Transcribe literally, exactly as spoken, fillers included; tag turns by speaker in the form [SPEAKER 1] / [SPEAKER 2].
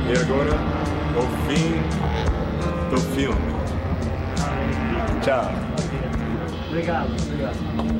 [SPEAKER 1] E agora, o fim do filme. Tchau.
[SPEAKER 2] Obrigado, obrigado.